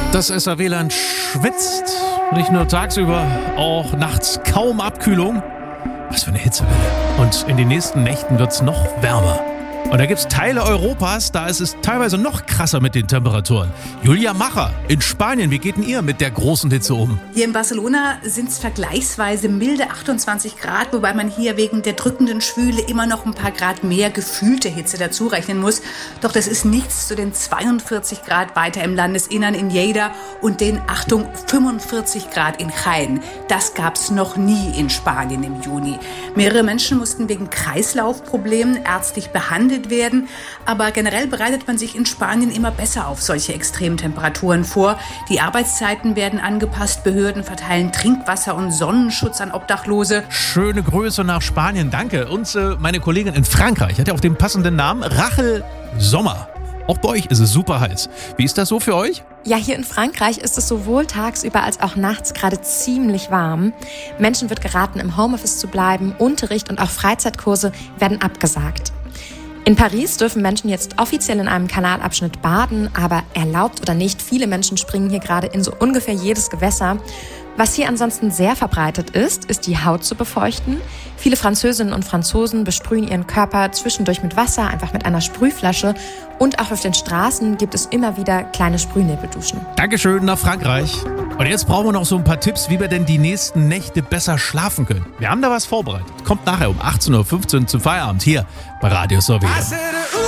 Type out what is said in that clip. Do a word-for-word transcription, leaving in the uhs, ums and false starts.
Das S R W-Land schwitzt. Nicht nur tagsüber, auch nachts kaum Abkühlung. Was für eine Hitzewelle. Und in den nächsten Nächten wird es noch wärmer. Und da gibt es Teile Europas, da ist es teilweise noch krasser mit den Temperaturen. Julia Macher in Spanien, wie geht denn ihr mit der großen Hitze um? Hier in Barcelona sind es vergleichsweise milde achtundzwanzig Grad, wobei man hier wegen der drückenden Schwüle immer noch ein paar Grad mehr gefühlte Hitze dazu rechnen muss. Doch das ist nichts zu den zweiundvierzig Grad weiter im Landesinnern in Lleida und den, Achtung, fünfundvierzig Grad in Jaén. Das gab's noch nie in Spanien im Juni. Mehrere Menschen mussten wegen Kreislaufproblemen ärztlich behandelt werden, aber generell bereitet man sich in Spanien immer besser auf solche Extremtemperaturen vor. Die Arbeitszeiten werden angepasst, Behörden verteilen Trinkwasser und Sonnenschutz an Obdachlose. Schöne Grüße nach Spanien, danke. Und äh, meine Kollegin in Frankreich hat ja auch den passenden Namen, Rachel Sommer. Auch bei euch ist es super heiß. Wie ist das so für euch? Ja, hier in Frankreich ist es sowohl tagsüber als auch nachts gerade ziemlich warm. Menschen wird geraten, im Homeoffice zu bleiben. Unterricht und auch Freizeitkurse werden abgesagt. In Paris dürfen Menschen jetzt offiziell in einem Kanalabschnitt baden, aber erlaubt oder nicht, viele Menschen springen hier gerade in so ungefähr jedes Gewässer. Was hier ansonsten sehr verbreitet ist, ist die Haut zu befeuchten. Viele Französinnen und Franzosen besprühen ihren Körper zwischendurch mit Wasser, einfach mit einer Sprühflasche. Und auch auf den Straßen gibt es immer wieder kleine Sprühnebelduschen. Dankeschön nach Frankreich. Und jetzt brauchen wir noch so ein paar Tipps, wie wir denn die nächsten Nächte besser schlafen können. Wir haben da was vorbereitet. Kommt nachher um achtzehn Uhr fünfzehn zum Feierabend hier bei Radio S R W.